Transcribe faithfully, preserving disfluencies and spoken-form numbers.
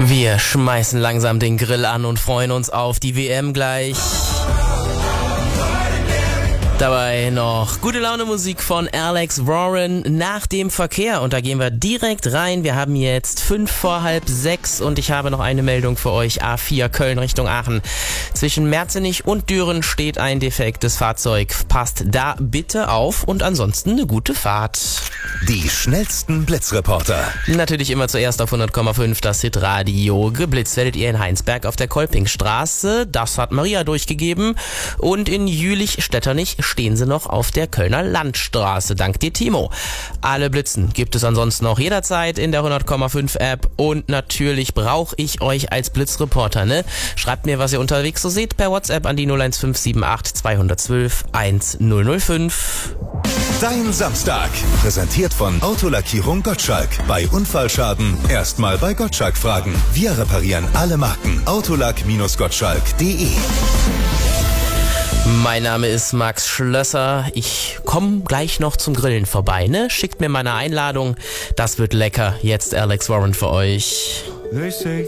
Wir schmeißen langsam den Grill an und freuen uns auf die W M gleich. Dabei noch gute Laune Musik von Alex Warren nach dem Verkehr. Und da gehen wir direkt rein. Wir haben jetzt fünf vor halb sechs und ich habe noch eine Meldung für euch. A vier Köln Richtung Aachen. Zwischen Merzenich und Düren steht ein defektes Fahrzeug. Passt da bitte auf und ansonsten eine gute Fahrt. Die schnellsten Blitzreporter. Natürlich immer zuerst auf hundert Komma fünf das Hitradio. Geblitzt werdet ihr in Heinsberg auf der Kolpingstraße. Das hat Maria durchgegeben. Und in Jülich-Stetternich stehen sie noch auf der Kölner Landstraße. Dank dir, Timo. Alle Blitzen gibt es ansonsten auch jederzeit in der hundert Komma fünf App. Und natürlich brauche ich euch als Blitzreporter, ne? Schreibt mir, was ihr unterwegs so seht, per WhatsApp an die null eins fünf sieben acht zwei eins zwei eins null null fünf. Dein Samstag. Präsentiert von Autolackierung Gottschalk. Bei Unfallschaden erstmal bei Gottschalk fragen. Wir reparieren alle Marken. Autolack-Gottschalk punkt de. Mein Name ist Max Schlösser. Ich komme gleich noch zum Grillen vorbei, ne? Schickt mir meine Einladung. Das wird lecker. Jetzt Alex Warren für euch. They say